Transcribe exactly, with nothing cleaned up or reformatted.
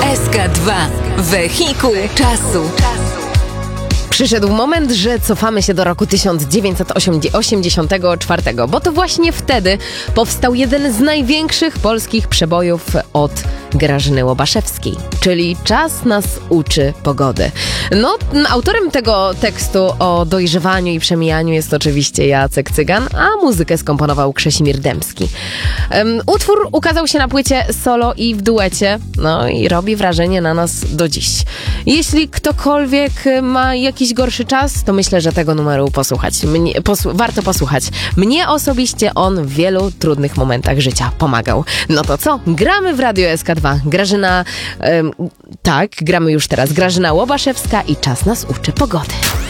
S K dwa. Wehikuł czasu. Przyszedł moment, że cofamy się do roku tysiąc dziewięćset osiemdziesiątego czwartego, bo to właśnie wtedy powstał jeden z największych polskich przebojów od Grażyny Łobaszewskiej, czyli Czas nas uczy pogody. No, autorem tego tekstu o dojrzewaniu i przemijaniu jest oczywiście Jacek Cygan, a muzykę skomponował Krzesimir Dębski. Um, utwór ukazał się na płycie solo i w duecie, no i robi wrażenie na nas do dziś. Jeśli ktokolwiek ma jakiś gorszy czas, to myślę, że tego numeru posłuchać. Mnie, posłu- warto posłuchać. Mnie osobiście on w wielu trudnych momentach życia pomagał. No to co? Gramy w Radio S K dwa. Grażyna... Ym, tak, gramy już teraz. Grażyna Łobaszewska i Czas nas uczy pogody.